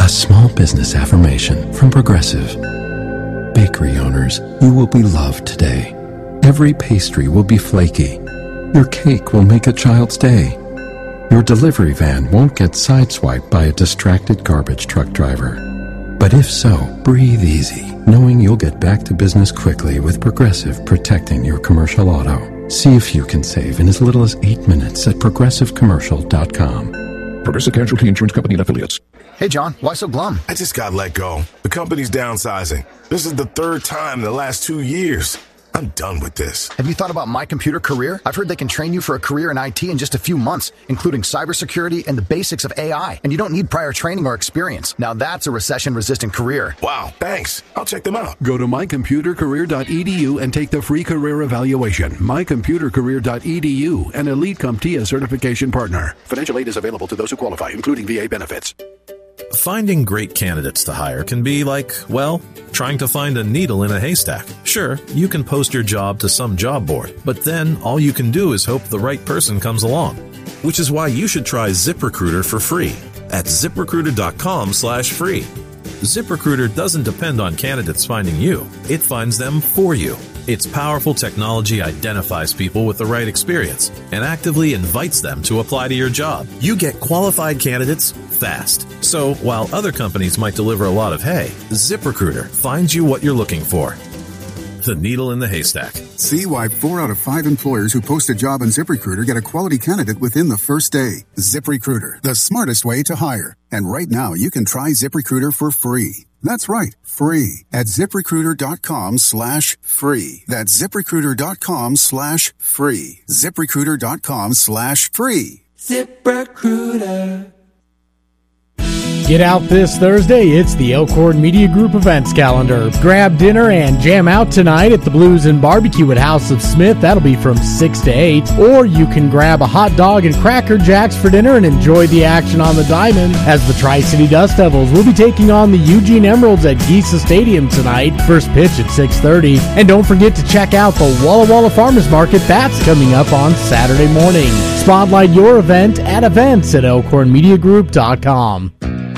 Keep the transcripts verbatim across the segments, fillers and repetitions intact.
A small business affirmation from Progressive. Bakery owners, you will be loved today. Every pastry will be flaky. Your cake will make a child's day. Your delivery van won't get sideswiped by a distracted garbage truck driver. But if so, breathe easy, knowing you'll get back to business quickly with Progressive protecting your commercial auto. See if you can save in as little as eight minutes at progressive commercial dot com. Progressive Casualty Insurance Company and Affiliates. Hey, John, why so glum? I just got let go. The company's downsizing. This is the third time in the last two years. I'm done with this. Have you thought about My Computer Career? I've heard they can train you for a career in I T in just a few months, including cybersecurity and the basics of A I. And you don't need prior training or experience. Now that's a recession-resistant career. Wow, thanks. I'll check them out. Go to my computer career dot e d u and take the free career evaluation. my computer career dot e d u, an Elite CompTIA certification partner. Financial aid is available to those who qualify, including V A benefits. Finding great candidates to hire can be like, well, trying to find a needle in a haystack. Sure, you can post your job to some job board, but then all you can do is hope the right person comes along. Which is why you should try ZipRecruiter for free at zip recruiter dot com slash free. ZipRecruiter doesn't depend on candidates finding you. It finds them for you. Its powerful technology identifies people with the right experience and actively invites them to apply to your job. You get qualified candidates fast. So while other companies might deliver a lot of hay, ZipRecruiter finds you what you're looking for. The needle in the haystack. See why four out of five employers who post a job on ZipRecruiter get a quality candidate within the first day. ZipRecruiter, the smartest way to hire. And right now, you can try ZipRecruiter for free. That's right, free at zip recruiter dot com slash free. That's zip recruiter dot com slash free. zip recruiter dot com slash free. ZipRecruiter. Get out this Thursday, it's the Elkhorn Media Group events calendar. Grab dinner and jam out tonight at the Blues and Barbecue at House of Smith. That'll be from six to eight. Or you can grab a hot dog and Cracker Jacks for dinner and enjoy the action on the diamond as the Tri-City Dust Devils will be taking on the Eugene Emeralds at Giesa Stadium tonight. First pitch at six thirty. And don't forget to check out the Walla Walla Farmers Market. That's coming up on Saturday morning. Spotlight your event at events at elkhorn media group dot com.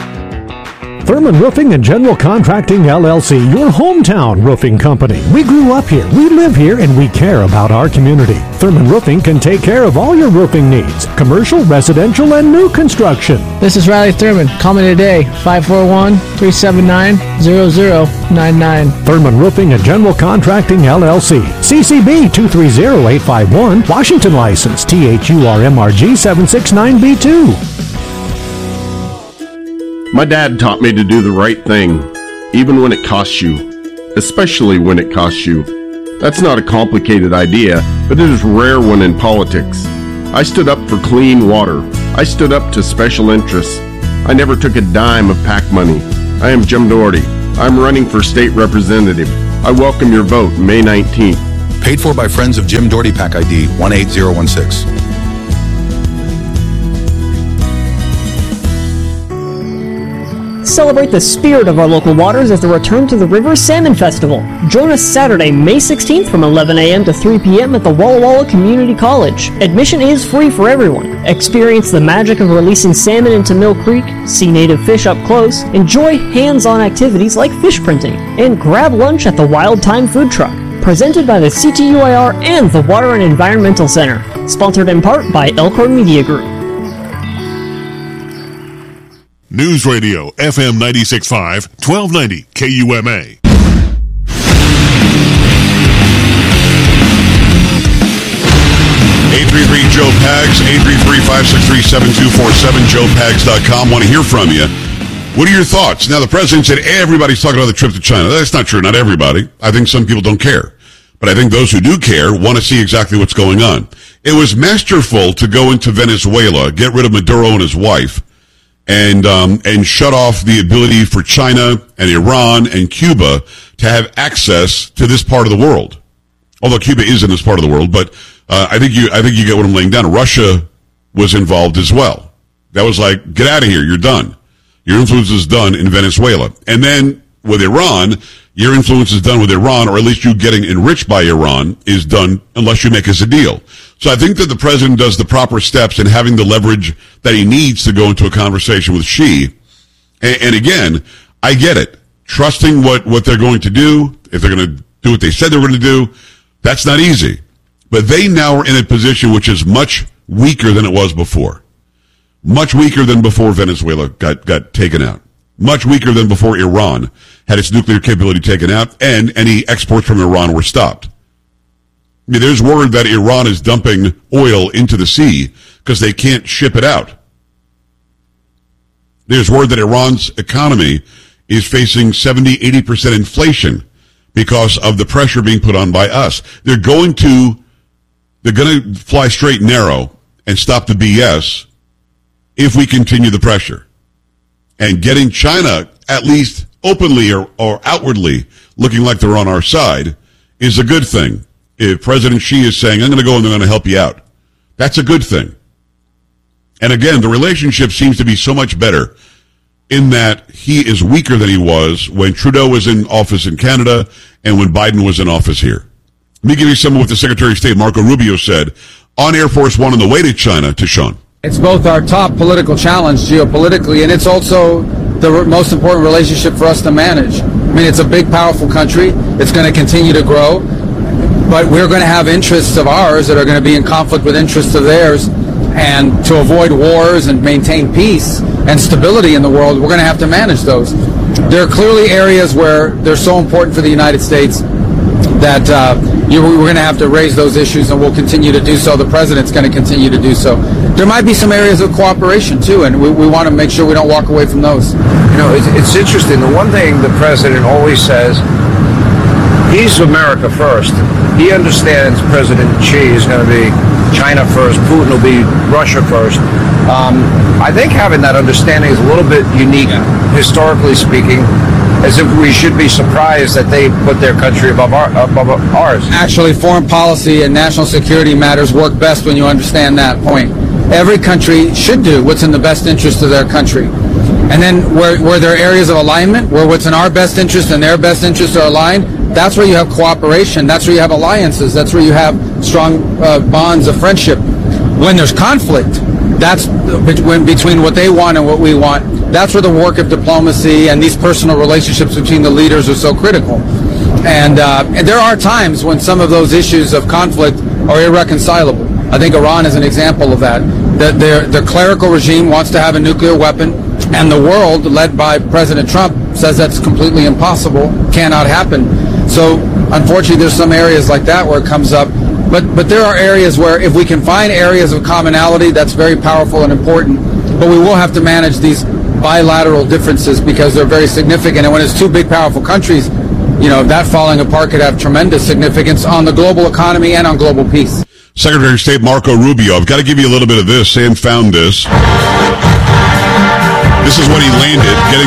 Thurman Roofing and General Contracting, L L C, your hometown roofing company. We grew up here, we live here, and we care about our community. Thurman Roofing can take care of all your roofing needs, commercial, residential, and new construction. This is Riley Thurman. Call me today, five four one, three seven nine, zero zero nine nine. Thurman Roofing and General Contracting, L L C, C C B two three zero eight five one, Washington license, T H U R M R G seven six nine B two. My dad taught me to do the right thing, even when it costs you, especially when it costs you. That's not a complicated idea, but it is rare when in politics. I stood up for clean water. I stood up to special interests. I never took a dime of PAC money. I am Jim Doherty. I'm running for state representative. I welcome your vote May nineteenth. Paid for by Friends of Jim Doherty, PAC I D one eight zero one six. Celebrate the spirit of our local waters as the Return to the River Salmon Festival. Join us Saturday, May sixteenth from eleven a.m. to three p.m. at the Walla Walla Community College. Admission is free for everyone. Experience the magic of releasing salmon into Mill Creek, see native fish up close, enjoy hands-on activities like fish printing, and grab lunch at the Wild Time Food Truck. Presented by the C T U I R and the Water and Environmental Center. Sponsored in part by Elkhorn Media Group. News Radio, F M ninety-six point five, twelve ninety K U M A. eight three three Joe Pags, eight three three, five six three, seven two four seven, joe pags dot com. Want to hear from you. What are your thoughts? Now, the president said everybody's talking about the trip to China. That's not true. Not everybody. I think some people don't care. But I think those who do care want to see exactly what's going on. It was masterful to go into Venezuela, get rid of Maduro and his wife, and um, and shut off the ability for China and Iran and Cuba to have access to this part of the world. Although Cuba is in this part of the world, but uh, I think you I think you get what I'm laying down. Russia was involved as well. That was like, get out of here, you're done. Your influence is done in Venezuela. And then with Iran, your influence is done with Iran, or at least you getting enriched by Iran is done unless you make us a deal. So I think that the president does the proper steps in having the leverage that he needs to go into a conversation with Xi And, and again, I get it. Trusting what, what they're going to do, if they're going to do what they said they were going to do, that's not easy. But they now are in a position which is much weaker than it was before. Much weaker than before Venezuela got, got taken out. Much weaker than before Iran had its nuclear capability taken out and any exports from Iran were stopped. I mean, there's word that Iran is dumping oil into the sea because they can't ship it out. There's word that Iran's economy is facing seventy, eighty percent inflation because of the pressure being put on by us. They're going to, they're going to fly straight and narrow and stop the B S if we continue the pressure. And getting China, at least openly or, or outwardly, looking like they're on our side is a good thing. If President Xi is saying, I'm going to go and I'm going to help you out, that's a good thing. And again, the relationship seems to be so much better in that he is weaker than he was when Trudeau was in office in Canada and when Biden was in office here. Let me give you some of what the Secretary of State, Marco Rubio, said on Air Force One on the way to China to Sean. It's both our top political challenge geopolitically, and it's also the most important relationship for us to manage. I mean, it's a big, powerful country. It's going to continue to grow, but we're going to have interests of ours that are going to be in conflict with interests of theirs. And to avoid wars and maintain peace and stability in the world, we're going to have to manage those. There are clearly areas where they're so important for the United States that uh, you, we're going to have to raise those issues, and we'll continue to do so. The president's going to continue to do so. There might be some areas of cooperation, too, and we, we want to make sure we don't walk away from those. You know, it's, it's interesting. The one thing the president always says, he's America first. He understands President Xi is going to be China first, Putin will be Russia first. Um, I think having that understanding is a little bit unique, historically speaking, as if we should be surprised that they put their country above, our, above ours. Actually, foreign policy and national security matters work best when you understand that point. Every country should do what's in the best interest of their country. And then where, where there are areas of alignment, where what's in our best interest and their best interests are aligned, that's where you have cooperation. That's where you have alliances. That's where you have strong uh, bonds of friendship. When there's conflict, that's between, between what they want and what we want. That's where the work of diplomacy and these personal relationships between the leaders are so critical. And, uh, and there are times when some of those issues of conflict are irreconcilable. I think Iran is an example of that. The, their, their clerical regime wants to have a nuclear weapon, and the world, led by President Trump, says that's completely impossible, cannot happen. So, unfortunately, there's some areas like that where it comes up. But but there are areas where if we can find areas of commonality, that's very powerful and important. But we will have to manage these bilateral differences because they're very significant. And when it's two big, powerful countries, you know, that falling apart could have tremendous significance on the global economy and on global peace. Secretary of State Marco Rubio, I've got to give you a little bit of this. Sam found this. This is what he landed, getting